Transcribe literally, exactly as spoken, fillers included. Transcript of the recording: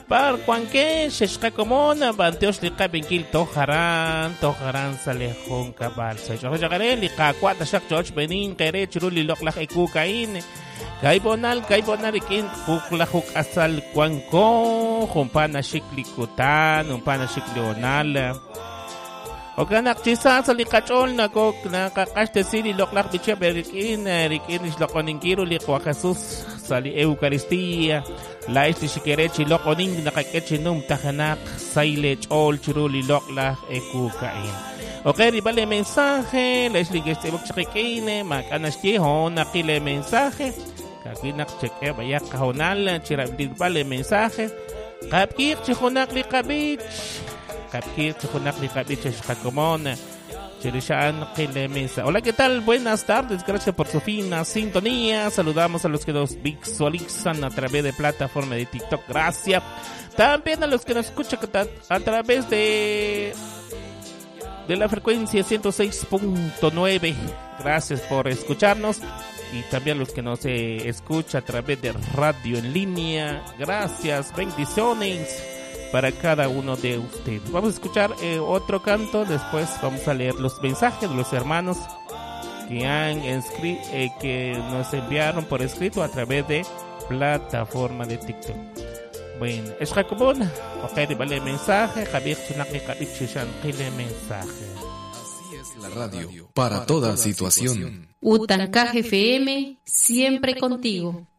Par cuanque sheshkakomona banteos liqa binkil tojaran tojaran salejón cabal se yo llegaré liqa cuata shak George Benin kere churuli loklaj ekukain kay bonal kay bonal ikin kuklahuk asal cuanco jumpana shiklikutan umpana shiklional o kanak chisa sa likachol na ko nakakaste sili loklak biche berikin rikin islokonin kiro likwa Jesus sa li Eukaristia lais ti shikerechi lokonin nakakechi num tahanak saile chol chiruli loklak ekukain. Okay, ribale mensaje lais ligeste bok chikine makanaste hon nakile mensaje kakinak cheke bayak kahonal chirabale mensaje kapkik chihonak likabich Kapkir, Chukunak, Likabich, Shkakomon, Chirishan, Kilemesa. Hola, ¿qué tal? Buenas tardes, gracias por su fina sintonía. Saludamos a los que nos visualizan a través de plataforma de TikTok, gracias. También a los que nos escuchan a través de, de la frecuencia ciento seis punto nueve. Gracias por escucharnos. Y también a los que nos eh, escuchan a través de radio en línea. Gracias, bendiciones para cada uno de ustedes. Vamos a escuchar eh, otro canto, después vamos a leer los mensajes de los hermanos que han escri- eh, que nos enviaron por escrito a través de plataforma de TikTok. Bueno, es Jacobón, ok, vale mensaje, Javier Chunaki Javier Chishan, kile mensaje. Así es la radio, para toda situación. Utancaje F M, siempre contigo.